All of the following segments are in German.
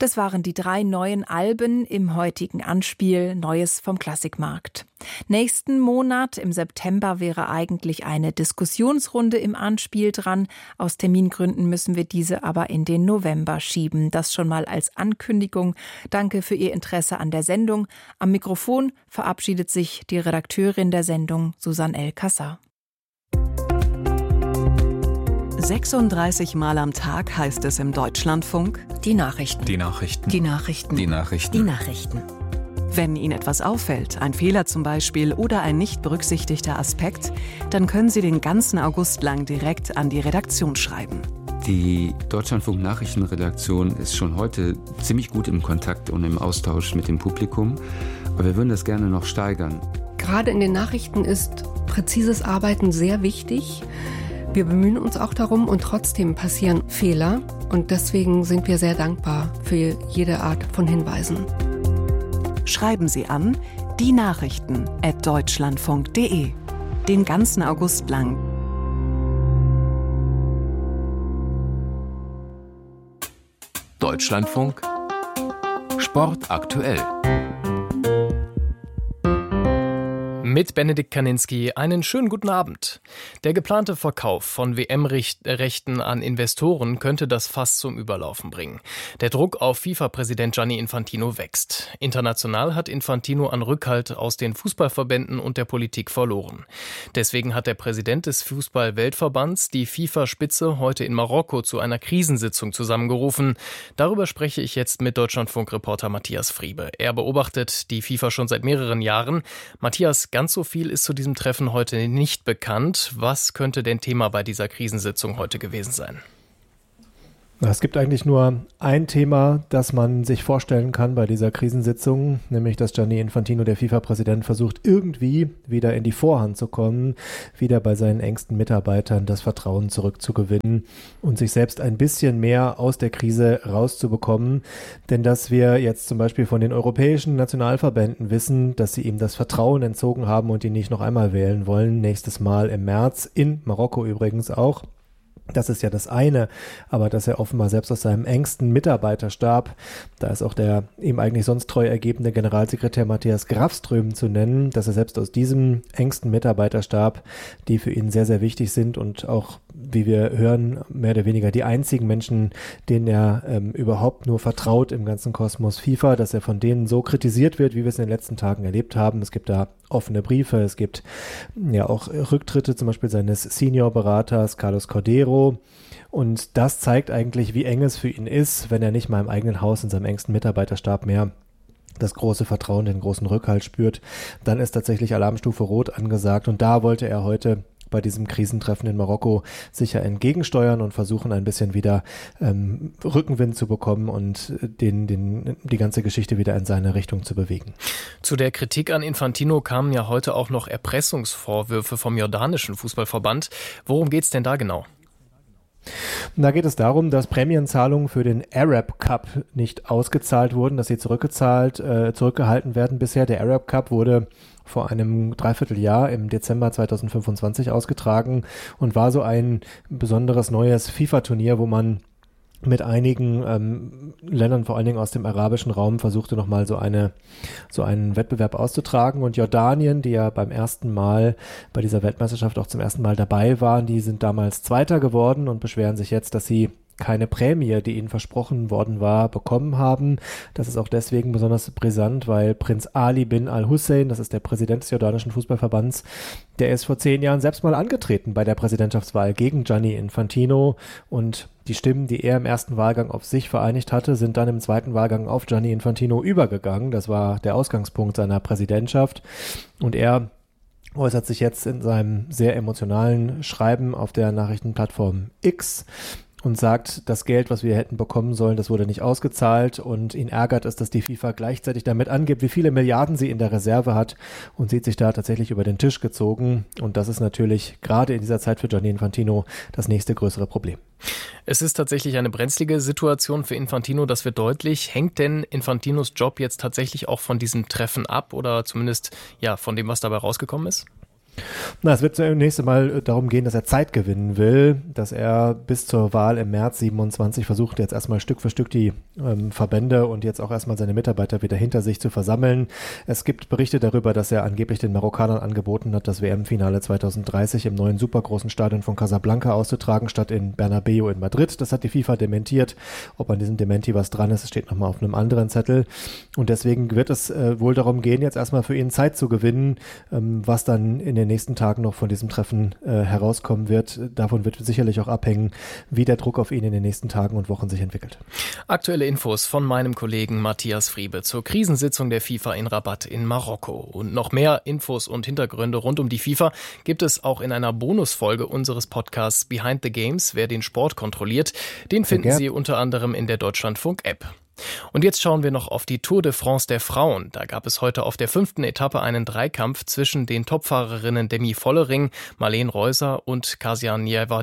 Das waren die 3 neuen Alben im heutigen Anspiel, Neues vom Klassikmarkt. Nächsten Monat, im September, wäre eigentlich eine Diskussionsrunde im Anspiel dran. Aus Termingründen müssen wir diese aber in den November schieben. Das schon mal als Ankündigung. Danke für Ihr Interesse an der Sendung. Am Mikrofon verabschiedet sich die Redakteurin der Sendung, Susanne L. Cassar. 36 Mal am Tag heißt es im Deutschlandfunk: Die Nachrichten. Die Nachrichten. Die Nachrichten. Die Nachrichten. Die Nachrichten. Wenn Ihnen etwas auffällt, ein Fehler zum Beispiel oder ein nicht berücksichtigter Aspekt, dann können Sie den ganzen August lang direkt an die Redaktion schreiben. Die Deutschlandfunk-Nachrichtenredaktion ist schon heute ziemlich gut im Kontakt und im Austausch mit dem Publikum, aber wir würden das gerne noch steigern. Gerade in den Nachrichten ist präzises Arbeiten sehr wichtig. Wir bemühen uns auch darum und trotzdem passieren Fehler. Und deswegen sind wir sehr dankbar für jede Art von Hinweisen. Schreiben Sie an dienachrichten@deutschlandfunk.de. Den ganzen August lang. Deutschlandfunk Sport aktuell. Mit Benedikt Kaninski einen schönen guten Abend. Der geplante Verkauf von WM-Rechten an Investoren könnte das Fass zum Überlaufen bringen. Der Druck auf FIFA-Präsident Gianni Infantino wächst. International hat Infantino an Rückhalt aus den Fußballverbänden und der Politik verloren. Deswegen hat der Präsident des Fußball-Weltverbands die FIFA-Spitze heute in Marokko zu einer Krisensitzung zusammengerufen. Darüber spreche ich jetzt mit Deutschlandfunk-Reporter Matthias Friebe. Er beobachtet die FIFA schon seit mehreren Jahren. Matthias, ganz so viel ist zu diesem Treffen heute nicht bekannt. Was könnte denn Thema bei dieser Krisensitzung heute gewesen sein? Es gibt eigentlich nur ein Thema, das man sich vorstellen kann bei dieser Krisensitzung, nämlich dass Gianni Infantino, der FIFA-Präsident, versucht, irgendwie wieder in die Vorhand zu kommen, wieder bei seinen engsten Mitarbeitern das Vertrauen zurückzugewinnen und sich selbst ein bisschen mehr aus der Krise rauszubekommen. Denn dass wir jetzt zum Beispiel von den europäischen Nationalverbänden wissen, dass sie ihm das Vertrauen entzogen haben und ihn nicht noch einmal wählen wollen, nächstes Mal im März, in Marokko übrigens auch. Das ist ja das eine, aber dass er offenbar selbst aus seinem engsten Mitarbeiterstab, da ist auch der ihm eigentlich sonst treu ergebene Generalsekretär Matthias Grafström zu nennen, dass er selbst aus diesem engsten Mitarbeiterstab, die für ihn sehr, sehr wichtig sind und auch, wie wir hören, mehr oder weniger die einzigen Menschen, denen er überhaupt nur vertraut im ganzen Kosmos FIFA, dass er von denen so kritisiert wird, wie wir es in den letzten Tagen erlebt haben. Es gibt da offene Briefe, es gibt ja auch Rücktritte, zum Beispiel seines Seniorberaters Carlos Cordero. Und das zeigt eigentlich, wie eng es für ihn ist, wenn er nicht mal im eigenen Haus in seinem engsten Mitarbeiterstab mehr das große Vertrauen, den großen Rückhalt spürt. Dann ist tatsächlich Alarmstufe Rot angesagt und da wollte er heute bei diesem Krisentreffen in Marokko sicher entgegensteuern und versuchen, ein bisschen wieder Rückenwind zu bekommen und die ganze Geschichte wieder in seine Richtung zu bewegen. Zu der Kritik an Infantino kamen ja heute auch noch Erpressungsvorwürfe vom jordanischen Fußballverband. Worum geht's denn da genau? Da geht es darum, dass Prämienzahlungen für den Arab Cup nicht ausgezahlt wurden, dass sie zurückgehalten werden bisher. Der Arab Cup wurde vor einem Dreivierteljahr im Dezember 2025 ausgetragen und war so ein besonderes neues FIFA-Turnier, wo man mit einigen Ländern, vor allen Dingen aus dem arabischen Raum, versuchte nochmal so einen Wettbewerb auszutragen. Und Jordanien, die ja beim ersten Mal bei dieser Weltmeisterschaft auch zum ersten Mal dabei waren, die sind damals Zweiter geworden und beschweren sich jetzt, dass sie keine Prämie, die ihnen versprochen worden war, bekommen haben. Das ist auch deswegen besonders brisant, weil Prinz Ali bin al-Hussein, das ist der Präsident des jordanischen Fußballverbands, der ist vor 10 Jahren selbst mal angetreten bei der Präsidentschaftswahl gegen Gianni Infantino und die Stimmen, die er im ersten Wahlgang auf sich vereinigt hatte, sind dann im zweiten Wahlgang auf Gianni Infantino übergegangen. Das war der Ausgangspunkt seiner Präsidentschaft und er äußert sich jetzt in seinem sehr emotionalen Schreiben auf der Nachrichtenplattform X und sagt, das Geld, was wir hätten bekommen sollen, das wurde nicht ausgezahlt und ihn ärgert es, dass die FIFA gleichzeitig damit angibt, wie viele Milliarden sie in der Reserve hat und sieht sich da tatsächlich über den Tisch gezogen und das ist natürlich gerade in dieser Zeit für Gianni Infantino das nächste größere Problem. Es ist tatsächlich eine brenzlige Situation für Infantino, das wird deutlich. Hängt denn Infantinos Job jetzt tatsächlich auch von diesem Treffen ab oder zumindest ja von dem, was dabei rausgekommen ist? Es wird zunächst einmal darum gehen, dass er Zeit gewinnen will, dass er bis zur Wahl im März 27 versucht, jetzt erstmal Stück für Stück die Verbände und jetzt auch erstmal seine Mitarbeiter wieder hinter sich zu versammeln. Es gibt Berichte darüber, dass er angeblich den Marokkanern angeboten hat, das WM-Finale 2030 im neuen supergroßen Stadion von Casablanca auszutragen, statt in Bernabeu in Madrid. Das hat die FIFA dementiert. Ob an diesem Dementi was dran ist, steht nochmal auf einem anderen Zettel. Und deswegen wird es wohl darum gehen, jetzt erstmal für ihn Zeit zu gewinnen, was dann in den nächsten Tagen noch von diesem Treffen herauskommen wird. Davon wird sicherlich auch abhängen, wie der Druck auf ihn in den nächsten Tagen und Wochen sich entwickelt. Aktuelle Infos von meinem Kollegen Matthias Friebe zur Krisensitzung der FIFA in Rabat in Marokko. Und noch mehr Infos und Hintergründe rund um die FIFA gibt es auch in einer Bonusfolge unseres Podcasts Behind the Games, wer den Sport kontrolliert. Den finden Sie unter anderem in der Deutschlandfunk-App. Und jetzt schauen wir noch auf die Tour de France der Frauen. Da gab es heute auf der 5. Etappe einen Dreikampf zwischen den Topfahrerinnen Demi Vollering, Marleen Reusser und Kasia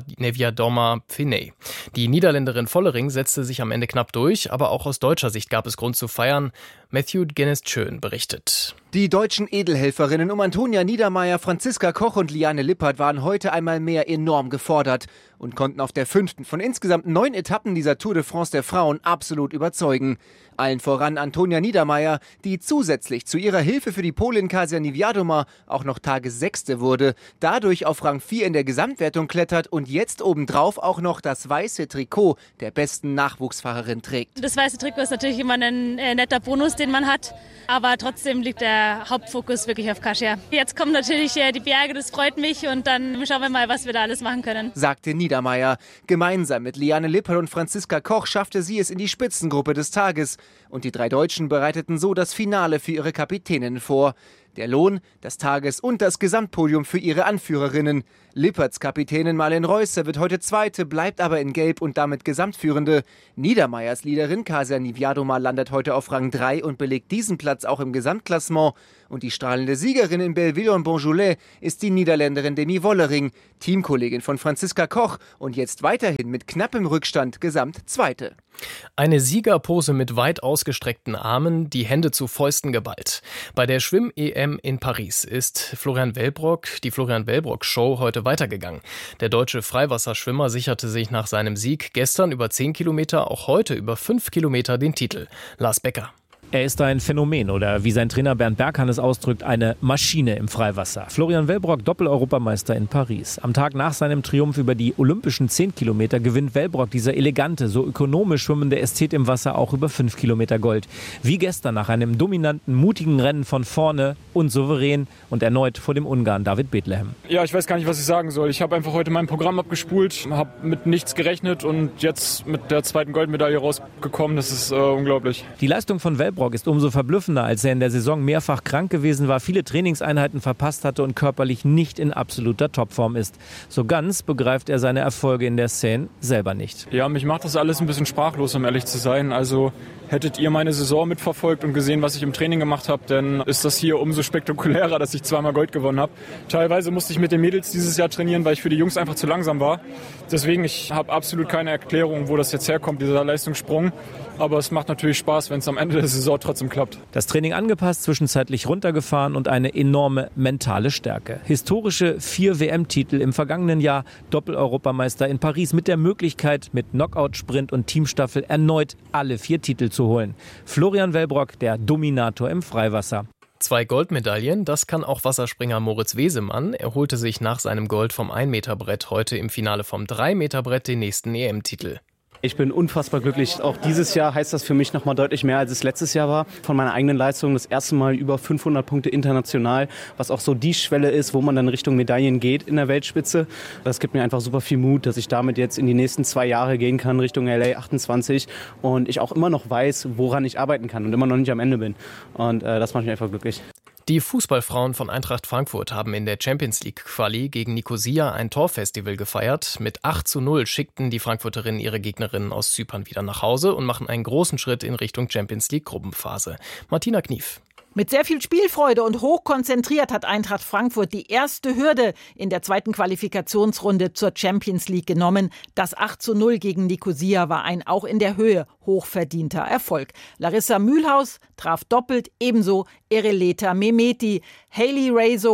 Niewiadoma-Finet. Die Niederländerin Vollering setzte sich am Ende knapp durch, aber auch aus deutscher Sicht gab es Grund zu feiern. Matthew Guinness-Schön berichtet. Die deutschen Edelhelferinnen um Antonia Niedermeier, Franziska Koch und Liane Lippert waren heute einmal mehr enorm gefordert und konnten auf der 5. von insgesamt 9 Etappen dieser Tour de France der Frauen absolut überzeugen. Allen voran Antonia Niedermeier, die zusätzlich zu ihrer Hilfe für die Polin Kasia Niewiadoma auch noch Tagessechste wurde, dadurch auf Rang 4 in der Gesamtwertung klettert und jetzt obendrauf auch noch das weiße Trikot der besten Nachwuchsfahrerin trägt. Das weiße Trikot ist natürlich immer ein netter Bonus, den man hat, aber trotzdem liegt der Hauptfokus wirklich auf Kasia. Jetzt kommen natürlich die Berge, das freut mich und dann schauen wir mal, was wir da alles machen können, sagte Niedermeier. Gemeinsam mit Liane Lippert und Franziska Koch schaffte sie es in die Spitzengruppe des Tages. Und die 3 Deutschen bereiteten so das Finale für ihre Kapitäninnen vor. Der Lohn, das Tages- und das Gesamtpodium für ihre Anführerinnen. Lipperts Kapitänin Marleen Reusser wird heute Zweite, bleibt aber in Gelb und damit Gesamtführende. Niedermeyers Leaderin Kasia Niewiadoma landet heute auf Rang 3 und belegt diesen Platz auch im Gesamtklassement. Und die strahlende Siegerin in Belleville-en-Bonjoulet ist die Niederländerin Demi Vollering, Teamkollegin von Franziska Koch und jetzt weiterhin mit knappem Rückstand Gesamtzweite. Eine Siegerpose mit weit ausgestreckten Armen, die Hände zu Fäusten geballt. Bei der Schwimm-EM in Paris ist die Florian Wellbrock-Show heute weitergegangen. Der deutsche Freiwasserschwimmer sicherte sich nach seinem Sieg gestern über 10 Kilometer, auch heute über 5 Kilometer den Titel. Lars Becker. Er ist ein Phänomen oder wie sein Trainer Bernd Berghahn es ausdrückt, eine Maschine im Freiwasser. Florian Wellbrock, Doppel-Europameister in Paris. Am Tag nach seinem Triumph über die olympischen 10 Kilometer gewinnt Wellbrock, dieser elegante, so ökonomisch schwimmende Ästhet im Wasser, auch über 5 Kilometer Gold. Wie gestern nach einem dominanten, mutigen Rennen von vorne und souverän und erneut vor dem Ungarn David Bethlehem. Ja, ich weiß gar nicht, was ich sagen soll. Ich habe einfach heute mein Programm abgespult, habe mit nichts gerechnet und jetzt mit der 2. Goldmedaille rausgekommen. Das ist unglaublich. Die Leistung von Wellbrock ist umso verblüffender, als er in der Saison mehrfach krank gewesen war, viele Trainingseinheiten verpasst hatte und körperlich nicht in absoluter Topform ist. So ganz begreift er seine Erfolge in der Szene selber nicht. Ja, mich macht das alles ein bisschen sprachlos, um ehrlich zu sein. Also hättet ihr meine Saison mitverfolgt und gesehen, was ich im Training gemacht habe, dann ist das hier umso spektakulärer, dass ich 2-mal Gold gewonnen habe. Teilweise musste ich mit den Mädels dieses Jahr trainieren, weil ich für die Jungs einfach zu langsam war. Deswegen, ich habe absolut keine Erklärung, wo das jetzt herkommt, dieser Leistungssprung. Aber es macht natürlich Spaß, wenn es am Ende der Saison trotzdem klappt. Das Training angepasst, zwischenzeitlich runtergefahren und eine enorme mentale Stärke. Historische 4 WM-Titel im vergangenen Jahr, Doppel-Europameister in Paris mit der Möglichkeit, mit Knockout-Sprint und Teamstaffel erneut alle 4 Titel zu holen. Florian Wellbrock, der Dominator im Freiwasser. 2 Goldmedaillen, das kann auch Wasserspringer Moritz Wesemann. Er holte sich nach seinem Gold vom 1-Meter-Brett heute im Finale vom 3-Meter-Brett den nächsten EM-Titel. Ich bin unfassbar glücklich. Auch dieses Jahr heißt das für mich noch mal deutlich mehr, als es letztes Jahr war. Von meiner eigenen Leistung das erste Mal über 500 Punkte international, was auch so die Schwelle ist, wo man dann Richtung Medaillen geht in der Weltspitze. Das gibt mir einfach super viel Mut, dass ich damit jetzt in die nächsten 2 Jahre gehen kann, Richtung LA 28. Und ich auch immer noch weiß, woran ich arbeiten kann und immer noch nicht am Ende bin. Und das macht mich einfach glücklich. Die Fußballfrauen von Eintracht Frankfurt haben in der Champions League Quali gegen Nicosia ein Torfestival gefeiert. Mit 8:0 schickten die Frankfurterinnen ihre Gegnerinnen aus Zypern wieder nach Hause und machen einen großen Schritt in Richtung Champions League Gruppenphase. Martina Knief. Mit sehr viel Spielfreude und hochkonzentriert hat Eintracht Frankfurt die erste Hürde in der 2. Qualifikationsrunde zur Champions League genommen. Das 8:0 gegen Nicosia war ein auch in der Höhe hochverdienter Erfolg. Larissa Mühlhaus traf doppelt, ebenso Ereleta Mehmeti. Hayley Raso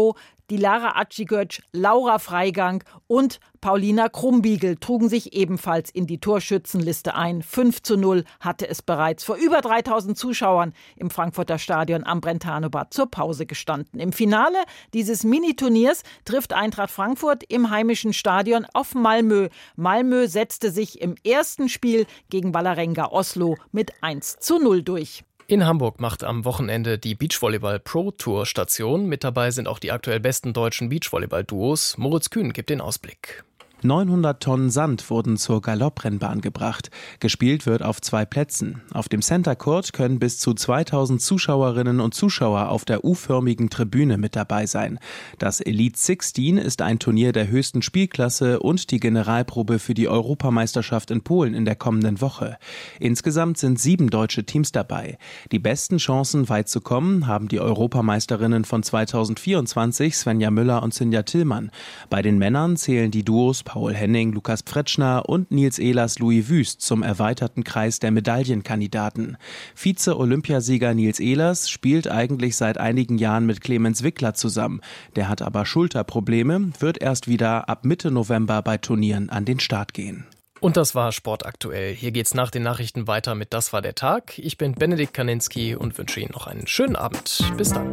Die Lara Acigöc, Laura Freigang und Paulina Krumbiegel trugen sich ebenfalls in die Torschützenliste ein. 5:0 hatte es bereits vor über 3000 Zuschauern im Frankfurter Stadion am Brentano-Bad zur Pause gestanden. Im Finale dieses Mini-Turniers trifft Eintracht Frankfurt im heimischen Stadion auf Malmö. Malmö setzte sich im ersten Spiel gegen Vålerenga Oslo mit 1:0 durch. In Hamburg macht am Wochenende die Beachvolleyball Pro Tour Station. Mit dabei sind auch die aktuell besten deutschen Beachvolleyball-Duos. Moritz Kühn gibt den Ausblick. 900 Tonnen Sand wurden zur Galopprennbahn gebracht. Gespielt wird auf 2 Plätzen. Auf dem Center Court können bis zu 2000 Zuschauerinnen und Zuschauer auf der U-förmigen Tribüne mit dabei sein. Das Elite 16 ist ein Turnier der höchsten Spielklasse und die Generalprobe für die Europameisterschaft in Polen in der kommenden Woche. Insgesamt sind 7 deutsche Teams dabei. Die besten Chancen, weit zu kommen, haben die Europameisterinnen von 2024, Svenja Müller und Sinja Tillmann. Bei den Männern zählen die Duos Paul Henning, Lukas Pfretschner und Nils Ehlers Louis Wüst zum erweiterten Kreis der Medaillenkandidaten. Vize-Olympiasieger Nils Ehlers spielt eigentlich seit einigen Jahren mit Clemens Wickler zusammen. Der hat aber Schulterprobleme, wird erst wieder ab Mitte November bei Turnieren an den Start gehen. Und das war Sport aktuell. Hier geht's nach den Nachrichten weiter mit Das war der Tag. Ich bin Benedikt Kaninski und wünsche Ihnen noch einen schönen Abend. Bis dann.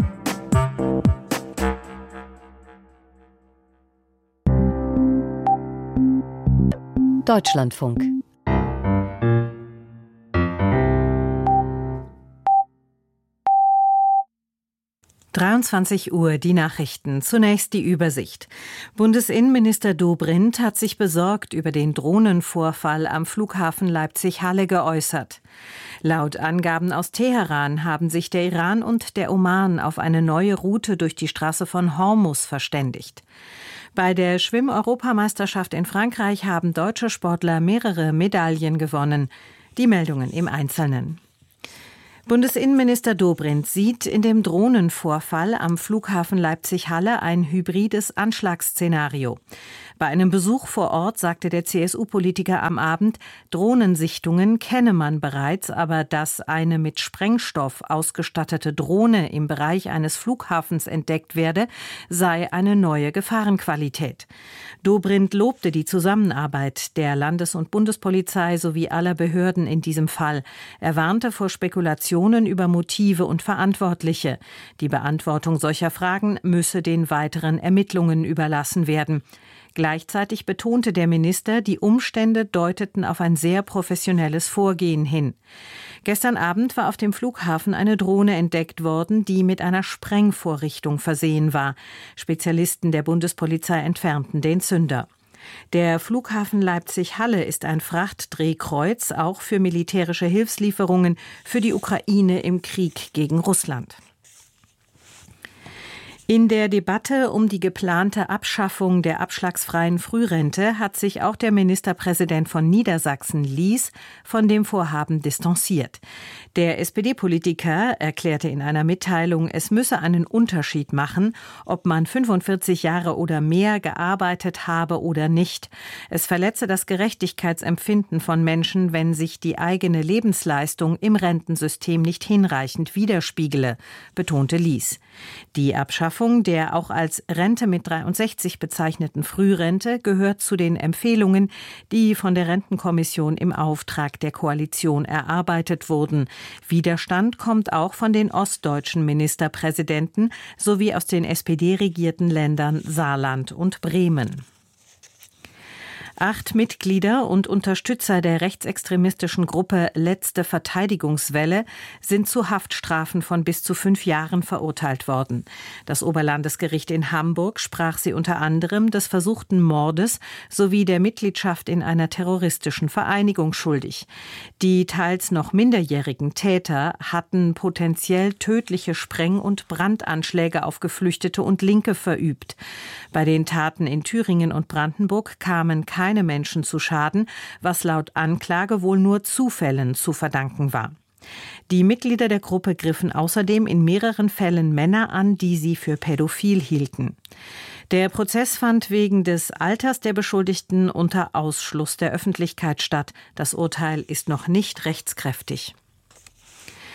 Deutschlandfunk. Uhr, die Nachrichten. Zunächst die Übersicht. Bundesinnenminister Dobrindt hat sich besorgt über den Drohnenvorfall am Flughafen Leipzig-Halle geäußert. Laut Angaben aus Teheran haben sich der Iran und der Oman auf eine neue Route durch die Straße von Hormuz verständigt. Bei der Schwimm-Europameisterschaft in Frankreich haben deutsche Sportler mehrere Medaillen gewonnen. Die Meldungen im Einzelnen. Bundesinnenminister Dobrindt sieht in dem Drohnenvorfall am Flughafen Leipzig-Halle ein hybrides Anschlagsszenario. Bei einem Besuch vor Ort sagte der CSU-Politiker am Abend, Drohnensichtungen kenne man bereits, aber dass eine mit Sprengstoff ausgestattete Drohne im Bereich eines Flughafens entdeckt werde, sei eine neue Gefahrenqualität. Dobrindt lobte die Zusammenarbeit der Landes- und Bundespolizei sowie aller Behörden in diesem Fall. Er warnte vor Spekulationen über Motive und Verantwortliche. Die Beantwortung solcher Fragen müsse den weiteren Ermittlungen überlassen werden. Gleichzeitig betonte der Minister, die Umstände deuteten auf ein sehr professionelles Vorgehen hin. Gestern Abend war auf dem Flughafen eine Drohne entdeckt worden, die mit einer Sprengvorrichtung versehen war. Spezialisten der Bundespolizei entfernten den Zünder. Der Flughafen Leipzig-Halle ist ein Frachtdrehkreuz, auch für militärische Hilfslieferungen für die Ukraine im Krieg gegen Russland. In der Debatte um die geplante Abschaffung der abschlagsfreien Frührente hat sich auch der Ministerpräsident von Niedersachsen, Lies, von dem Vorhaben distanziert. Der SPD-Politiker erklärte in einer Mitteilung, es müsse einen Unterschied machen, ob man 45 Jahre oder mehr gearbeitet habe oder nicht. Es verletze das Gerechtigkeitsempfinden von Menschen, wenn sich die eigene Lebensleistung im Rentensystem nicht hinreichend widerspiegele, betonte Lies. Die Abschaffung der auch als Rente mit 63 bezeichneten Frührente gehört zu den Empfehlungen, die von der Rentenkommission im Auftrag der Koalition erarbeitet wurden. Widerstand kommt auch von den ostdeutschen Ministerpräsidenten sowie aus den SPD-regierten Ländern Saarland und Bremen. 8 Mitglieder und Unterstützer der rechtsextremistischen Gruppe Letzte Verteidigungswelle sind zu Haftstrafen von bis zu 5 Jahren verurteilt worden. Das Oberlandesgericht in Hamburg sprach sie unter anderem des versuchten Mordes sowie der Mitgliedschaft in einer terroristischen Vereinigung schuldig. Die teils noch minderjährigen Täter hatten potenziell tödliche Spreng- und Brandanschläge auf Geflüchtete und Linke verübt. Bei den Taten in Thüringen und Brandenburg kamen keine Menschen zu Schaden, was laut Anklage wohl nur Zufällen zu verdanken war. Die Mitglieder der Gruppe griffen außerdem in mehreren Fällen Männer an, die sie für pädophil hielten. Der Prozess fand wegen des Alters der Beschuldigten unter Ausschluss der Öffentlichkeit statt. Das Urteil ist noch nicht rechtskräftig.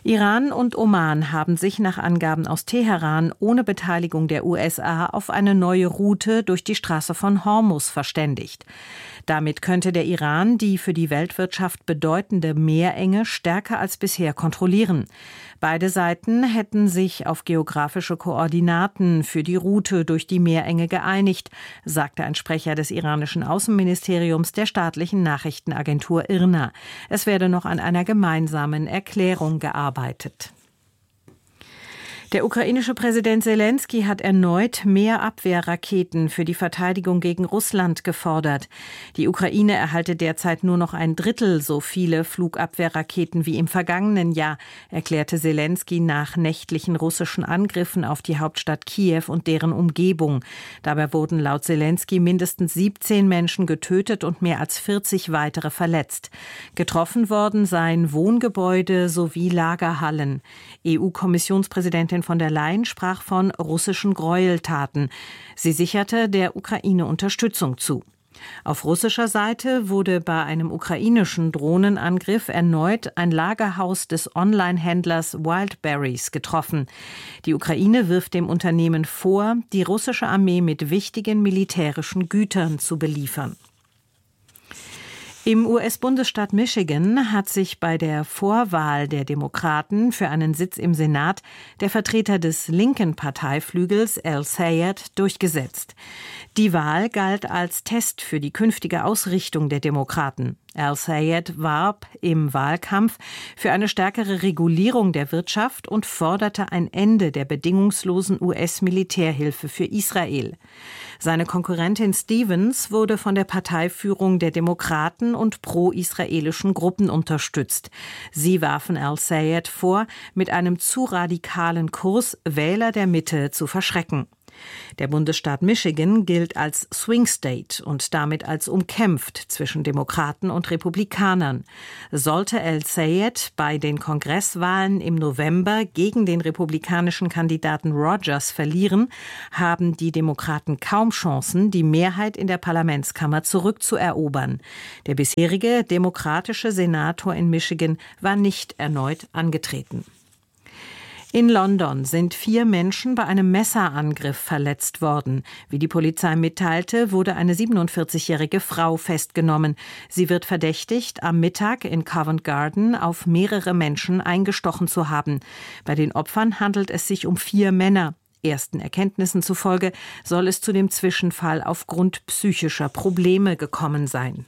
Iran und Oman haben sich nach Angaben aus Teheran ohne Beteiligung der USA auf eine neue Route durch die Straße von Hormuz verständigt. Damit könnte der Iran die für die Weltwirtschaft bedeutende Meerenge stärker als bisher kontrollieren. Beide Seiten hätten sich auf geografische Koordinaten für die Route durch die Meerenge geeinigt, sagte ein Sprecher des iranischen Außenministeriums der staatlichen Nachrichtenagentur IRNA. Es werde noch an einer gemeinsamen Erklärung gearbeitet. Der ukrainische Präsident Selenskyj hat erneut mehr Abwehrraketen für die Verteidigung gegen Russland gefordert. Die Ukraine erhalte derzeit nur noch 1/3 so viele Flugabwehrraketen wie im vergangenen Jahr, erklärte Selenskyj nach nächtlichen russischen Angriffen auf die Hauptstadt Kiew und deren Umgebung. Dabei wurden laut Selenskyj mindestens 17 Menschen getötet und mehr als 40 weitere verletzt. Getroffen worden seien Wohngebäude sowie Lagerhallen. EU-Kommissionspräsidentin von der Leyen sprach von russischen Gräueltaten. Sie sicherte der Ukraine Unterstützung zu. Auf russischer Seite wurde bei einem ukrainischen Drohnenangriff erneut ein Lagerhaus des Online-Händlers Wildberries getroffen. Die Ukraine wirft dem Unternehmen vor, die russische Armee mit wichtigen militärischen Gütern zu beliefern. Im US-Bundesstaat Michigan hat sich bei der Vorwahl der Demokraten für einen Sitz im Senat der Vertreter des linken Parteiflügels Al Sayed durchgesetzt. Die Wahl galt als Test für die künftige Ausrichtung der Demokraten. Al Sayed warb im Wahlkampf für eine stärkere Regulierung der Wirtschaft und forderte ein Ende der bedingungslosen US-Militärhilfe für Israel. Seine Konkurrentin Stevens wurde von der Parteiführung der Demokraten und pro-israelischen Gruppen unterstützt. Sie warfen Al Sayed vor, mit einem zu radikalen Kurs Wähler der Mitte zu verschrecken. Der Bundesstaat Michigan gilt als Swing State und damit als umkämpft zwischen Demokraten und Republikanern. Sollte Al Sayed bei den Kongresswahlen im November gegen den republikanischen Kandidaten Rogers verlieren, haben die Demokraten kaum Chancen, die Mehrheit in der Parlamentskammer zurückzuerobern. Der bisherige demokratische Senator in Michigan war nicht erneut angetreten. In London sind 4 Menschen bei einem Messerangriff verletzt worden. Wie die Polizei mitteilte, wurde eine 47-jährige Frau festgenommen. Sie wird verdächtigt, am Mittag in Covent Garden auf mehrere Menschen eingestochen zu haben. Bei den Opfern handelt es sich um 4 Männer. Ersten Erkenntnissen zufolge soll es zu dem Zwischenfall aufgrund psychischer Probleme gekommen sein.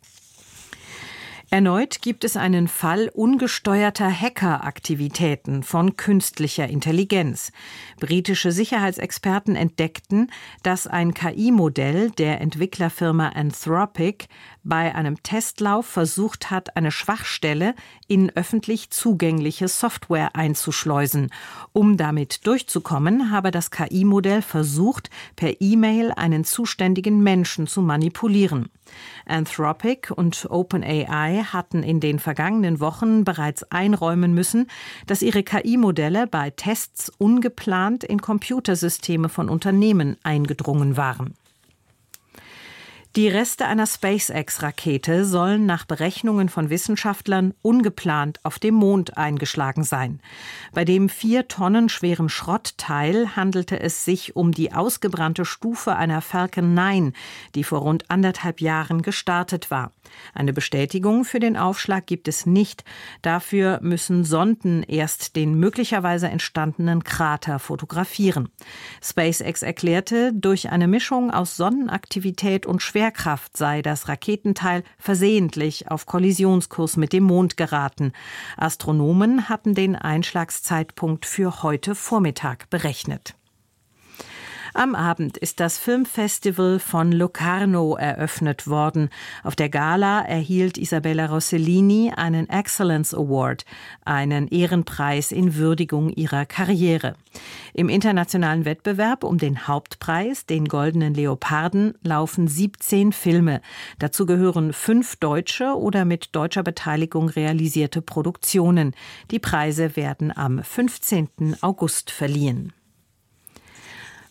Erneut gibt es einen Fall ungesteuerter Hackeraktivitäten von künstlicher Intelligenz. Britische Sicherheitsexperten entdeckten, dass ein KI-Modell der Entwicklerfirma Anthropic bei einem Testlauf versucht hat, eine Schwachstelle in öffentlich zugängliche Software einzuschleusen. Um damit durchzukommen, habe das KI-Modell versucht, per E-Mail einen zuständigen Menschen zu manipulieren. Anthropic und OpenAI hatten in den vergangenen Wochen bereits einräumen müssen, dass ihre KI-Modelle bei Tests ungeplant in Computersysteme von Unternehmen eingedrungen waren. Die Reste einer SpaceX-Rakete sollen nach Berechnungen von Wissenschaftlern ungeplant auf dem Mond eingeschlagen sein. Bei dem 4 Tonnen schweren Schrottteil handelte es sich um die ausgebrannte Stufe einer Falcon 9, die vor rund 1,5 Jahren gestartet war. Eine Bestätigung für den Aufschlag gibt es nicht. Dafür müssen Sonden erst den möglicherweise entstandenen Krater fotografieren. SpaceX erklärte, durch eine Mischung aus Sonnenaktivität und Schwerkraft sei das Raketenteil versehentlich auf Kollisionskurs mit dem Mond geraten. Astronomen hatten den Einschlagszeitpunkt für heute Vormittag berechnet. Am Abend ist das Filmfestival von Locarno eröffnet worden. Auf der Gala erhielt Isabella Rossellini einen Excellence Award, einen Ehrenpreis in Würdigung ihrer Karriere. Im internationalen Wettbewerb um den Hauptpreis, den Goldenen Leoparden, laufen 17 Filme. Dazu gehören 5 deutsche oder mit deutscher Beteiligung realisierte Produktionen. Die Preise werden am 15. August verliehen.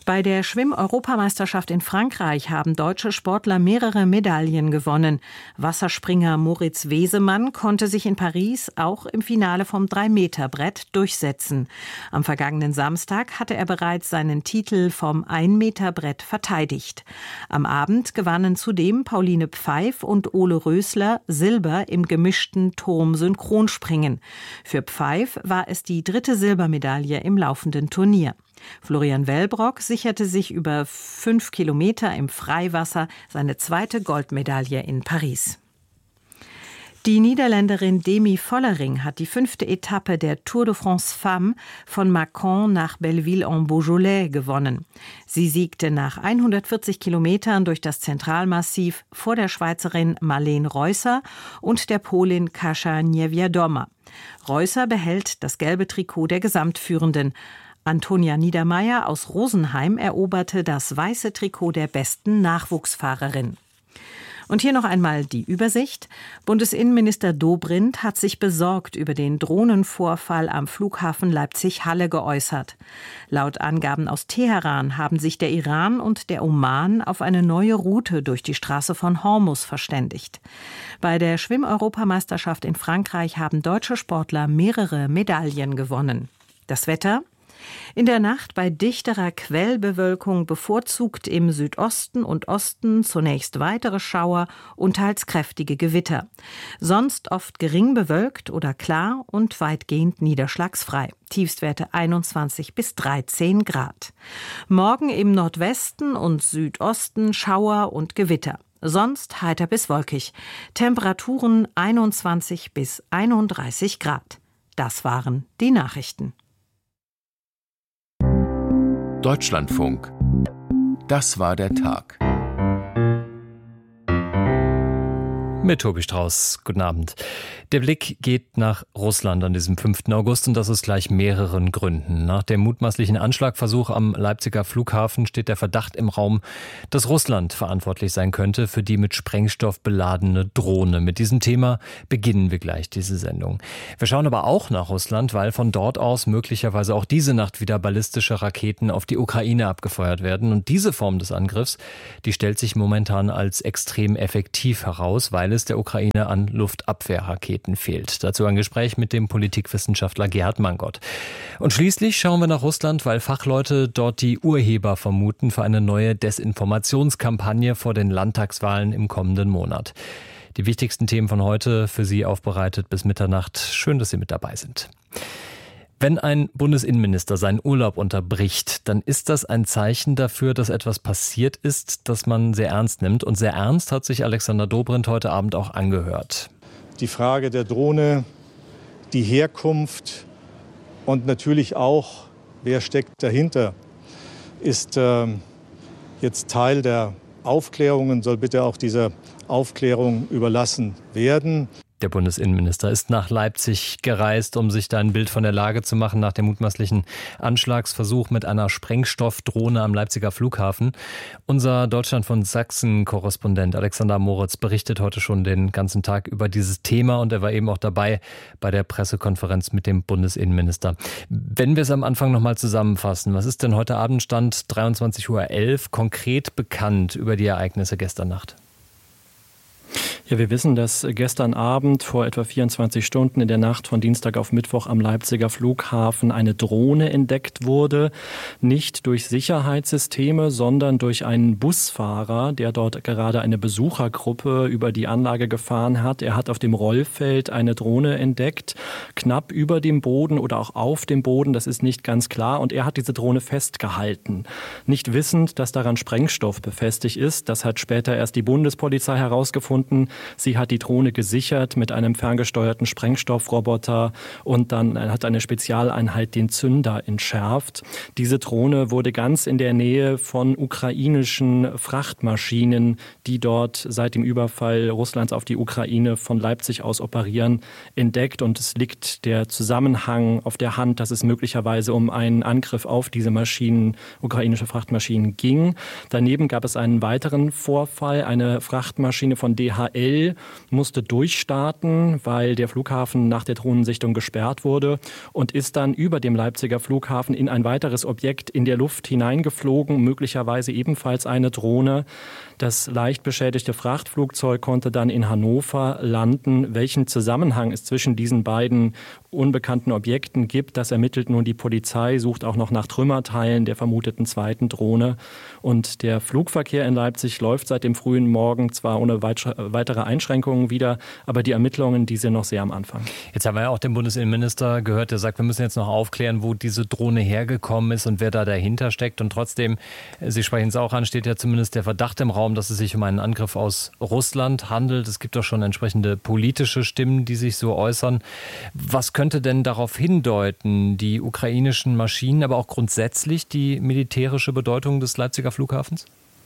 Bei der Schwimm-Europameisterschaft in Frankreich haben deutsche Sportler mehrere Medaillen gewonnen. Wasserspringer Moritz Wesemann konnte sich in Paris auch im Finale vom 3-Meter-Brett durchsetzen. Am vergangenen Samstag hatte er bereits seinen Titel vom 1-Meter-Brett verteidigt. Am Abend gewannen zudem Pauline Pfeif und Ole Rösler Silber im gemischten Turm-Synchronspringen. Für Pfeif war es die 3. Silbermedaille im laufenden Turnier. Florian Wellbrock sicherte sich über 5 Kilometer im Freiwasser seine 2. Goldmedaille in Paris. Die Niederländerin Demi Vollering hat die 5. Etappe der Tour de France Femmes von Mâcon nach Belleville-en-Beaujolais gewonnen. Sie siegte nach 140 Kilometern durch das Zentralmassiv vor der Schweizerin Marleen Reusser und der Polin Kasia Niewiadoma. Reusser behält das gelbe Trikot der Gesamtführenden. Antonia Niedermeyer aus Rosenheim eroberte das weiße Trikot der besten Nachwuchsfahrerin. Und hier noch einmal die Übersicht. Bundesinnenminister Dobrindt hat sich besorgt über den Drohnenvorfall am Flughafen Leipzig-Halle geäußert. Laut Angaben aus Teheran haben sich der Iran und der Oman auf eine neue Route durch die Straße von Hormuz verständigt. Bei der Schwimm-Europameisterschaft in Frankreich haben deutsche Sportler mehrere Medaillen gewonnen. Das Wetter? In der Nacht bei dichterer Quellbewölkung bevorzugt im Südosten und Osten zunächst weitere Schauer und teils kräftige Gewitter. Sonst oft gering bewölkt oder klar und weitgehend niederschlagsfrei. Tiefstwerte 21 bis 13 Grad. Morgen im Nordwesten und Südosten Schauer und Gewitter. Sonst heiter bis wolkig. Temperaturen 21 bis 31 Grad. Das waren die Nachrichten. Deutschlandfunk. Das war der Tag. Mit Tobi Strauß. Guten Abend. Der Blick geht nach Russland an diesem 5. August und das aus gleich mehreren Gründen. Nach dem mutmaßlichen Anschlagversuch am Leipziger Flughafen steht der Verdacht im Raum, dass Russland verantwortlich sein könnte für die mit Sprengstoff beladene Drohne. Mit diesem Thema beginnen wir gleich diese Sendung. Wir schauen aber auch nach Russland, weil von dort aus möglicherweise auch diese Nacht wieder ballistische Raketen auf die Ukraine abgefeuert werden. Und diese Form des Angriffs, die stellt sich momentan als extrem effektiv heraus, weil es der Ukraine an Luftabwehrraketen fehlt. Dazu ein Gespräch mit dem Politikwissenschaftler Gerhard Mangott. Und schließlich schauen wir nach Russland, weil Fachleute dort die Urheber vermuten für eine neue Desinformationskampagne vor den Landtagswahlen im kommenden Monat. Die wichtigsten Themen von heute für Sie aufbereitet bis Mitternacht. Schön, dass Sie mit dabei sind. Wenn ein Bundesinnenminister seinen Urlaub unterbricht, dann ist das ein Zeichen dafür, dass etwas passiert ist, das man sehr ernst nimmt. Und sehr ernst hat sich Alexander Dobrindt heute Abend auch angehört. Die Frage der Drohne, die Herkunft und natürlich auch, wer steckt dahinter, ist jetzt Teil der Aufklärung und soll bitte auch dieser Aufklärung überlassen werden. Der Bundesinnenminister ist nach Leipzig gereist, um sich da ein Bild von der Lage zu machen nach dem mutmaßlichen Anschlagsversuch mit einer Sprengstoffdrohne am Leipziger Flughafen. Unser Deutschland von Sachsen-Korrespondent Alexander Moritz berichtet heute schon den ganzen Tag über dieses Thema und er war eben auch dabei bei der Pressekonferenz mit dem Bundesinnenminister. Wenn wir es am Anfang nochmal zusammenfassen, was ist denn heute Abend Stand 23:11 Uhr konkret bekannt über die Ereignisse gestern Nacht? Ja, wir wissen, dass gestern Abend vor etwa 24 Stunden in der Nacht von Dienstag auf Mittwoch am Leipziger Flughafen eine Drohne entdeckt wurde. Nicht durch Sicherheitssysteme, sondern durch einen Busfahrer, der dort gerade eine Besuchergruppe über die Anlage gefahren hat. Er hat auf dem Rollfeld eine Drohne entdeckt, knapp über dem Boden oder auch auf dem Boden, das ist nicht ganz klar. Und er hat diese Drohne festgehalten. Nicht wissend, dass daran Sprengstoff befestigt ist. Das hat später erst die Bundespolizei herausgefunden. Sie hat die Drohne gesichert mit einem ferngesteuerten Sprengstoffroboter und dann hat eine Spezialeinheit den Zünder entschärft. Diese Drohne wurde ganz in der Nähe von ukrainischen Frachtmaschinen, die dort seit dem Überfall Russlands auf die Ukraine von Leipzig aus operieren, entdeckt. Und es liegt der Zusammenhang auf der Hand, dass es möglicherweise um einen Angriff auf diese Maschinen, ukrainische Frachtmaschinen ging. Daneben gab es einen weiteren Vorfall, eine Frachtmaschine von DHL, DHL musste durchstarten, weil der Flughafen nach der Drohnensichtung gesperrt wurde und ist dann über dem Leipziger Flughafen in ein weiteres Objekt in der Luft hineingeflogen, möglicherweise ebenfalls eine Drohne. Das leicht beschädigte Frachtflugzeug konnte dann in Hannover landen. Welchen Zusammenhang es zwischen diesen beiden unbekannten Objekten gibt, das ermittelt nun die Polizei, sucht auch noch nach Trümmerteilen der vermuteten zweiten Drohne. Und der Flugverkehr in Leipzig läuft seit dem frühen Morgen zwar ohne weitere Einschränkungen wieder, aber die Ermittlungen, die sind noch sehr am Anfang. Jetzt haben wir ja auch den Bundesinnenminister gehört, der sagt, wir müssen jetzt noch aufklären, wo diese Drohne hergekommen ist und wer da dahinter steckt. Und trotzdem, Sie sprechen es auch an, steht ja zumindest der Verdacht im Raum, dass es sich um einen Angriff aus Russland handelt. Es gibt doch schon entsprechende politische Stimmen, die sich so äußern. Was könnte denn darauf hindeuten, die ukrainischen Maschinen, aber auch grundsätzlich die militärische Bedeutung des Leipziger Flughafens?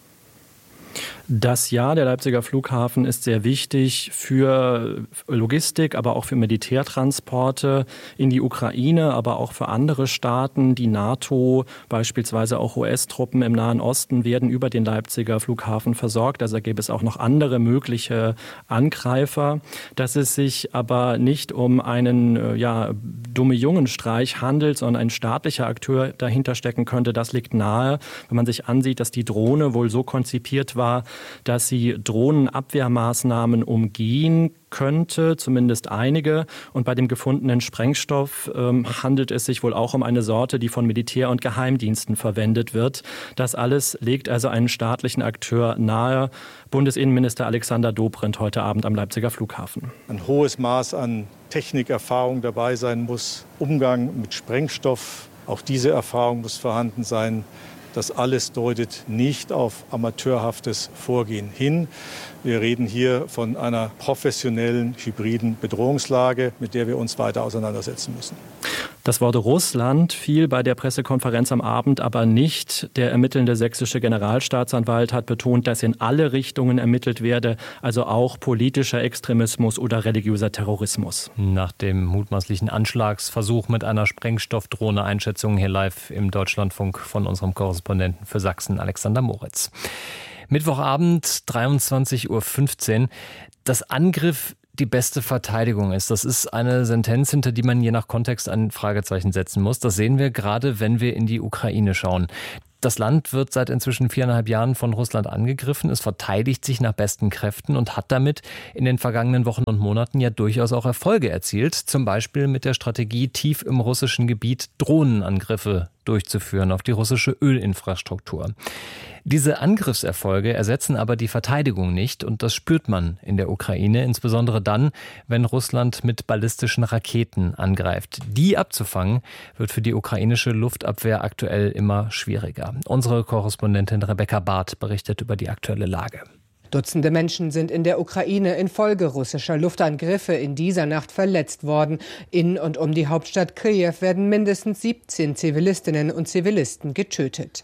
Das ja, der Leipziger Flughafen ist sehr wichtig für Logistik, aber auch für Militärtransporte in die Ukraine, aber auch für andere Staaten. Die NATO, beispielsweise auch US-Truppen im Nahen Osten, werden über den Leipziger Flughafen versorgt. Also gäbe es auch noch andere mögliche Angreifer. Dass es sich aber nicht um einen dumme Jungenstreich handelt, sondern ein staatlicher Akteur dahinter stecken könnte, das liegt nahe, wenn man sich ansieht, dass die Drohne wohl so konzipiert war, dass sie Drohnenabwehrmaßnahmen umgehen könnte, zumindest einige. Und bei dem gefundenen Sprengstoff handelt es sich wohl auch um eine Sorte, die von Militär- und Geheimdiensten verwendet wird. Das alles legt also einen staatlichen Akteur nahe. Bundesinnenminister Alexander Dobrindt heute Abend am Leipziger Flughafen. Ein hohes Maß an Technikerfahrung dabei sein muss, Umgang mit Sprengstoff, auch diese Erfahrung muss vorhanden sein. Das alles deutet nicht auf amateurhaftes Vorgehen hin. Wir reden hier von einer professionellen, hybriden Bedrohungslage, mit der wir uns weiter auseinandersetzen müssen. Das Wort Russland fiel bei der Pressekonferenz am Abend aber nicht. Der ermittelnde sächsische Generalstaatsanwalt hat betont, dass in alle Richtungen ermittelt werde, also auch politischer Extremismus oder religiöser Terrorismus. Nach dem mutmaßlichen Anschlagsversuch mit einer Sprengstoffdrohne, Einschätzungen hier live im Deutschlandfunk von unserem Korrespondenten für Sachsen, Alexander Moritz. Mittwochabend, 23:15 Uhr. Das Angriff die beste Verteidigung ist. Das ist eine Sentenz, hinter die man je nach Kontext ein Fragezeichen setzen muss. Das sehen wir gerade, wenn wir in die Ukraine schauen. Das Land wird seit inzwischen 4,5 Jahren von Russland angegriffen. Es verteidigt sich nach besten Kräften und hat damit in den vergangenen Wochen und Monaten ja durchaus auch Erfolge erzielt. Zum Beispiel mit der Strategie, tief im russischen Gebiet Drohnenangriffe durchzuführen auf die russische Ölinfrastruktur. Diese Angriffserfolge ersetzen aber die Verteidigung nicht und das spürt man in der Ukraine, insbesondere dann, wenn Russland mit ballistischen Raketen angreift. Die abzufangen, wird für die ukrainische Luftabwehr aktuell immer schwieriger. Unsere Korrespondentin Rebecca Barth berichtet über die aktuelle Lage. Dutzende Menschen sind in der Ukraine infolge russischer Luftangriffe in dieser Nacht verletzt worden. In und um die Hauptstadt Kiew werden mindestens 17 Zivilistinnen und Zivilisten getötet.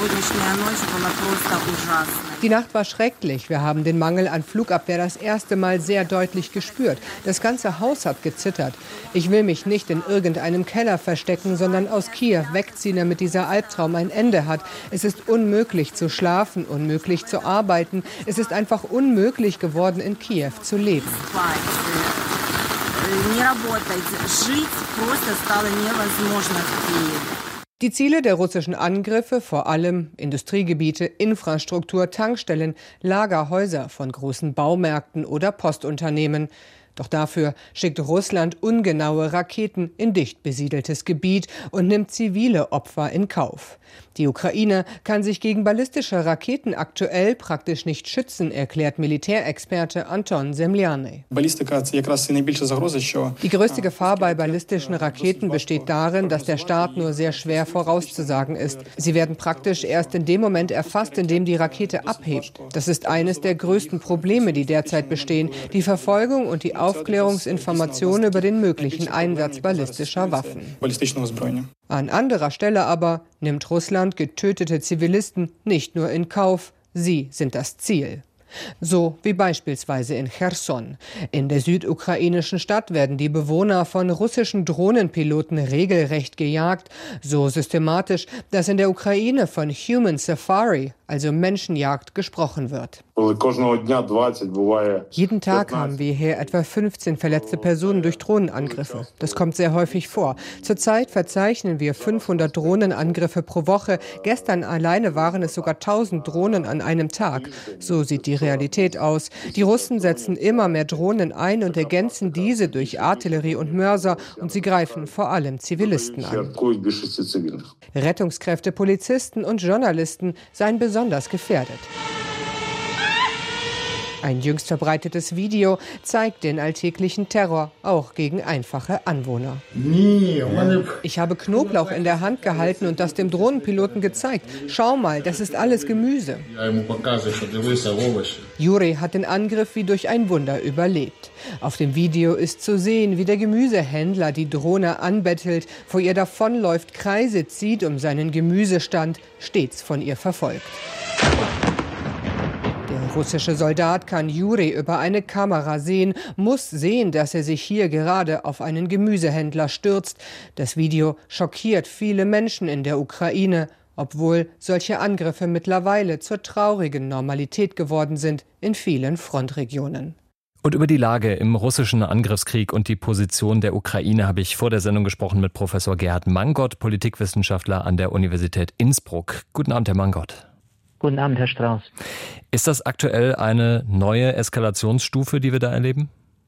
Die Nacht war schrecklich. Wir haben den Mangel an Flugabwehr das erste Mal sehr deutlich gespürt. Das ganze Haus hat gezittert. Ich will mich nicht in irgendeinem Keller verstecken, sondern aus Kiew wegziehen, damit dieser Albtraum ein Ende hat. Es ist unmöglich zu schlafen, unmöglich zu arbeiten. Es ist einfach unmöglich geworden, in Kiew zu leben. Die Ziele der russischen Angriffe, vor allem Industriegebiete, Infrastruktur, Tankstellen, Lagerhäuser von großen Baumärkten oder Postunternehmen. Doch dafür schickt Russland ungenaue Raketen in dicht besiedeltes Gebiet und nimmt zivile Opfer in Kauf. Die Ukraine kann sich gegen ballistische Raketen aktuell praktisch nicht schützen, erklärt Militärexperte Anton Semlianej. Die größte Gefahr bei ballistischen Raketen besteht darin, dass der Start nur sehr schwer vorauszusagen ist. Sie werden praktisch erst in dem Moment erfasst, in dem die Rakete abhebt. Das ist eines der größten Probleme, die derzeit bestehen, die Verfolgung und die Aufklärungsinformationen über den möglichen Einsatz ballistischer Waffen. An anderer Stelle aber nimmt Russland getötete Zivilisten nicht nur in Kauf, sie sind das Ziel. So wie beispielsweise in Cherson. In der südukrainischen Stadt werden die Bewohner von russischen Drohnenpiloten regelrecht gejagt, so systematisch, dass in der Ukraine von Human Safari, also Menschenjagd, gesprochen wird. Jeden Tag haben wir hier etwa 15 verletzte Personen durch Drohnenangriffe. Das kommt sehr häufig vor. Zurzeit verzeichnen wir 500 Drohnenangriffe pro Woche. Gestern alleine waren es sogar 1000 Drohnen an einem Tag. So sieht die Realität aus. Die Russen setzen immer mehr Drohnen ein und ergänzen diese durch Artillerie und Mörser, und sie greifen vor allem Zivilisten an. Rettungskräfte, Polizisten und Journalisten seien besonders gefährdet. Ein jüngst verbreitetes Video zeigt den alltäglichen Terror, auch gegen einfache Anwohner. Ich habe Knoblauch in der Hand gehalten und das dem Drohnenpiloten gezeigt. Schau mal, das ist alles Gemüse. Juri hat den Angriff wie durch ein Wunder überlebt. Auf dem Video ist zu sehen, wie der Gemüsehändler die Drohne anbettelt, vor ihr davonläuft, Kreise zieht um seinen Gemüsestand, stets von ihr verfolgt. Der russische Soldat kann Juri über eine Kamera sehen, muss sehen, dass er sich hier gerade auf einen Gemüsehändler stürzt. Das Video schockiert viele Menschen in der Ukraine, obwohl solche Angriffe mittlerweile zur traurigen Normalität geworden sind in vielen Frontregionen. Und über die Lage im russischen Angriffskrieg und die Position der Ukraine habe ich vor der Sendung gesprochen mit Professor Gerhard Mangott, Politikwissenschaftler an der Universität Innsbruck. Guten Abend, Herr Mangott. Guten Abend, Herr Strauß. Ist das aktuell eine neue Eskalationsstufe, die wir da erleben?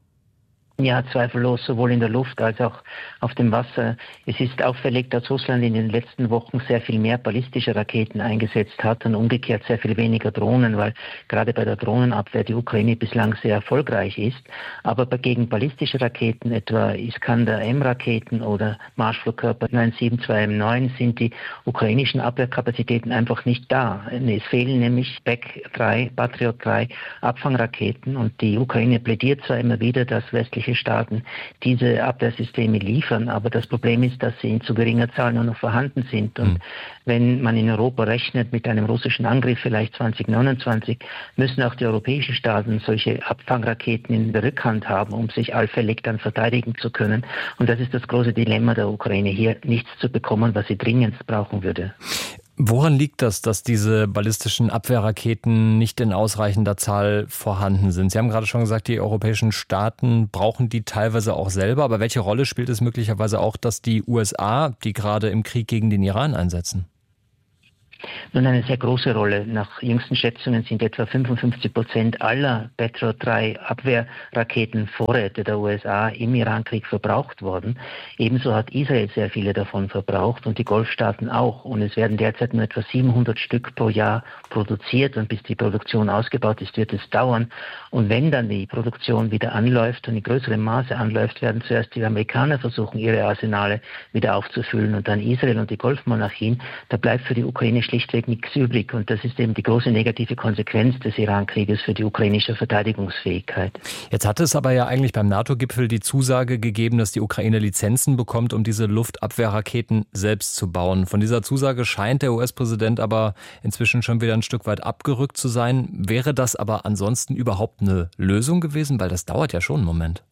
Ja, zweifellos, sowohl in der Luft als auch auf dem Wasser. Es ist auffällig, dass Russland in den letzten Wochen sehr viel mehr ballistische Raketen eingesetzt hat und umgekehrt sehr viel weniger Drohnen, weil gerade bei der Drohnenabwehr die Ukraine bislang sehr erfolgreich ist. Aber gegen ballistische Raketen, etwa Iskander-M-Raketen oder Marschflugkörper 972M9, sind die ukrainischen Abwehrkapazitäten einfach nicht da. Es fehlen nämlich Patriot 3 Abfangraketen, und die Ukraine plädiert zwar immer wieder, dass westliche Staaten diese Abwehrsysteme liefern, aber das Problem ist, dass sie in zu geringer Zahl nur noch vorhanden sind. Und wenn man in Europa rechnet mit einem russischen Angriff vielleicht 2029, müssen auch die europäischen Staaten solche Abfangraketen in der Rückhand haben, um sich allfällig dann verteidigen zu können. Und das ist das große Dilemma der Ukraine, hier nichts zu bekommen, was sie dringend brauchen würde. Woran liegt das, dass diese ballistischen Abwehrraketen nicht in ausreichender Zahl vorhanden sind? Sie haben gerade schon gesagt, die europäischen Staaten brauchen die teilweise auch selber. Aber welche Rolle spielt es möglicherweise auch, dass die USA die gerade im Krieg gegen den Iran einsetzen? Nun, eine sehr große Rolle. Nach jüngsten Schätzungen sind etwa 55% aller Patriot 3 Abwehrraketenvorräte der USA im Irankrieg verbraucht worden. Ebenso hat Israel sehr viele davon verbraucht und die Golfstaaten auch. Und es werden derzeit nur etwa 700 Stück pro Jahr produziert, und bis die Produktion ausgebaut ist, wird es dauern. Und wenn dann die Produktion wieder anläuft und in größerem Maße anläuft, werden zuerst die Amerikaner versuchen, ihre Arsenale wieder aufzufüllen, und dann Israel und die Golfmonarchien. Da bleibt für die Ukraine schlichtweg nichts übrig, und das ist eben die große negative Konsequenz des Irankrieges für die ukrainische Verteidigungsfähigkeit. Jetzt hatte es aber ja eigentlich beim NATO-Gipfel die Zusage gegeben, dass die Ukraine Lizenzen bekommt, um diese Luftabwehrraketen selbst zu bauen. Von dieser Zusage scheint der US-Präsident aber inzwischen schon wieder ein Stück weit abgerückt zu sein. Wäre das aber ansonsten überhaupt eine Lösung gewesen? Weil das dauert ja schon einen Moment.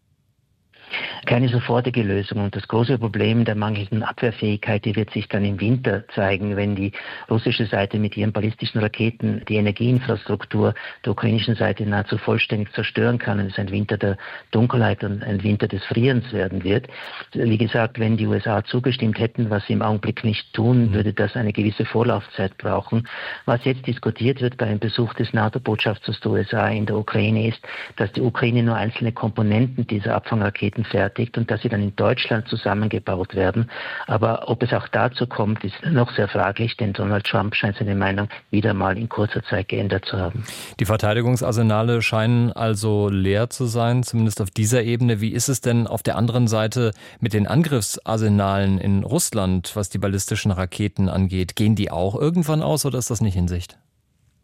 Keine sofortige Lösung, und das große Problem der mangelnden Abwehrfähigkeit, die wird sich dann im Winter zeigen, wenn die russische Seite mit ihren ballistischen Raketen die Energieinfrastruktur der ukrainischen Seite nahezu vollständig zerstören kann, und es ein Winter der Dunkelheit und ein Winter des Frierens werden wird. Wie gesagt, wenn die USA zugestimmt hätten, was sie im Augenblick nicht tun, würde das eine gewisse Vorlaufzeit brauchen. Was jetzt diskutiert wird bei einem Besuch des NATO-Botschafters der USA in der Ukraine ist, dass die Ukraine nur einzelne Komponenten dieser Abfangraketen fertigt und dass sie dann in Deutschland zusammengebaut werden. Aber ob es auch dazu kommt, ist noch sehr fraglich, denn Donald Trump scheint seine Meinung wieder mal in kurzer Zeit geändert zu haben. Die Verteidigungsarsenale scheinen also leer zu sein, zumindest auf dieser Ebene. Wie ist es denn auf der anderen Seite mit den Angriffsarsenalen in Russland, was die ballistischen Raketen angeht? Gehen die auch irgendwann aus, oder ist das nicht in Sicht?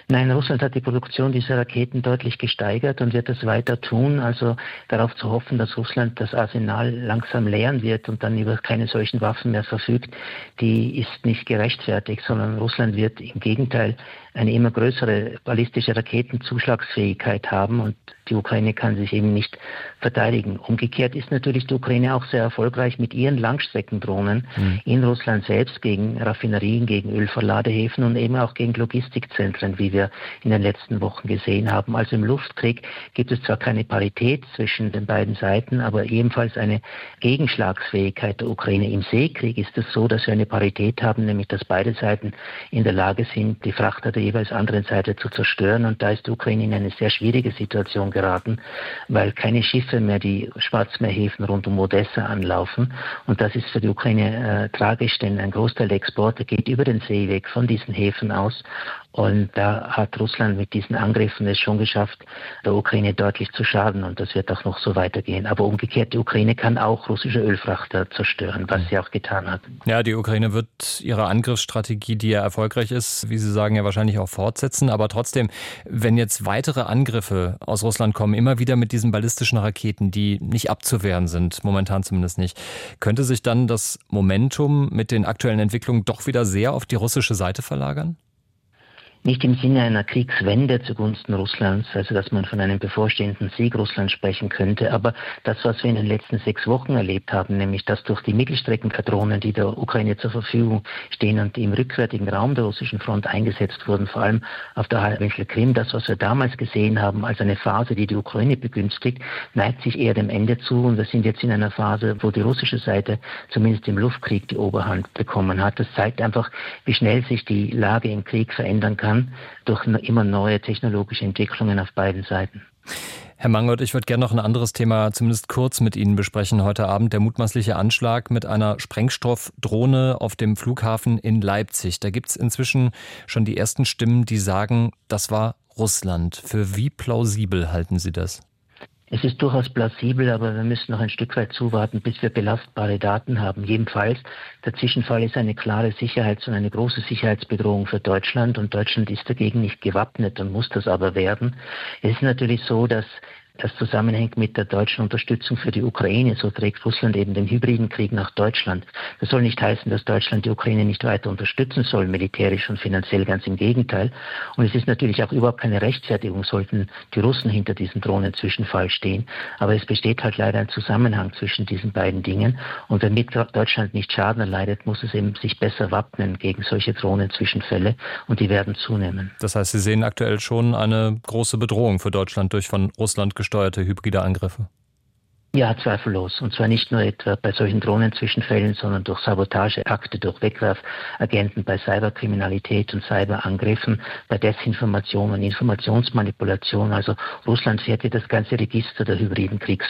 Nein, Russland hat die Produktion dieser Raketen deutlich gesteigert und wird das weiter tun. Also darauf zu hoffen, dass Russland das Arsenal langsam leeren wird und dann über keine solchen Waffen mehr verfügt, die ist nicht gerechtfertigt, sondern Russland wird im Gegenteil eine immer größere ballistische Raketenzuschlagsfähigkeit haben und die Ukraine kann sich eben nicht verteidigen. Umgekehrt ist natürlich die Ukraine auch sehr erfolgreich mit ihren Langstreckendrohnen in Russland selbst gegen Raffinerien, gegen Ölverladehäfen und eben auch gegen Logistikzentren, wie wir in den letzten Wochen gesehen haben. Also im Luftkrieg gibt es zwar keine Parität zwischen den beiden Seiten, aber ebenfalls eine Gegenschlagsfähigkeit der Ukraine. Im Seekrieg ist es so, dass wir eine Parität haben, nämlich dass beide Seiten in der Lage sind, die Frachter der jeweils anderen Seite zu zerstören. Und da ist die Ukraine in eine sehr schwierige Situation geraten, weil keine Schiffe mehr die Schwarzmeerhäfen rund um Odessa anlaufen. Und das ist für die Ukraine tragisch, denn ein Großteil der Exporte geht über den Seeweg von diesen Häfen aus. Und da hat Russland mit diesen Angriffen es schon geschafft, der Ukraine deutlich zu schaden. Und das wird auch noch so weitergehen. Aber umgekehrt, die Ukraine kann auch russische Ölfrachter zerstören, was sie auch getan hat. Ja, die Ukraine wird ihre Angriffsstrategie, die ja erfolgreich ist, wie Sie sagen, ja wahrscheinlich auch fortsetzen. Aber trotzdem, wenn jetzt weitere Angriffe aus Russland kommen, immer wieder mit diesen ballistischen Raketen, die nicht abzuwehren sind, momentan zumindest nicht, könnte sich dann das Momentum mit den aktuellen Entwicklungen doch wieder sehr auf die russische Seite verlagern? Nicht im Sinne einer Kriegswende zugunsten Russlands, also dass man von einem bevorstehenden Sieg Russlands sprechen könnte, aber das, was wir in den letzten 6 Wochen erlebt haben, nämlich dass durch die Mittelstreckenpatronen, die der Ukraine zur Verfügung stehen und die im rückwärtigen Raum der russischen Front eingesetzt wurden, vor allem auf der Halbinsel Krim, das, was wir damals gesehen haben als eine Phase, die die Ukraine begünstigt, neigt sich eher dem Ende zu und wir sind jetzt in einer Phase, wo die russische Seite zumindest im Luftkrieg die Oberhand bekommen hat. Das zeigt einfach, wie schnell sich die Lage im Krieg verändern kann durch immer neue technologische Entwicklungen auf beiden Seiten. Herr Mangold, ich würde gerne noch ein anderes Thema zumindest kurz mit Ihnen besprechen heute Abend. Der mutmaßliche Anschlag mit einer Sprengstoffdrohne auf dem Flughafen in Leipzig. Da gibt es inzwischen schon die ersten Stimmen, die sagen, das war Russland. Für wie plausibel halten Sie das? Es ist durchaus plausibel, aber wir müssen noch ein Stück weit zuwarten, bis wir belastbare Daten haben. Jedenfalls, der Zwischenfall ist eine klare Sicherheits- und eine große Sicherheitsbedrohung für Deutschland und Deutschland ist dagegen nicht gewappnet und muss das aber werden. Es ist natürlich so, dass das zusammenhängt mit der deutschen Unterstützung für die Ukraine. So trägt Russland eben den hybriden Krieg nach Deutschland. Das soll nicht heißen, dass Deutschland die Ukraine nicht weiter unterstützen soll, militärisch und finanziell, ganz im Gegenteil. Und es ist natürlich auch überhaupt keine Rechtfertigung, sollten die Russen hinter diesem Drohnenzwischenfall stehen. Aber es besteht halt leider ein Zusammenhang zwischen diesen beiden Dingen. Und damit Deutschland nicht Schaden erleidet, muss es eben sich besser wappnen gegen solche Drohnenzwischenfälle. Und die werden zunehmen. Das heißt, Sie sehen aktuell schon eine große Bedrohung für Deutschland durch von Russland gesteuerte hybride Angriffe? Ja, zweifellos. Und zwar nicht nur etwa bei solchen Drohnenzwischenfällen, sondern durch Sabotageakte, durch Wegwerfagenten, bei Cyberkriminalität und Cyberangriffen, bei Desinformation und Informationsmanipulation. Also Russland fährt hier das ganze Register der hybriden Kriegsführung.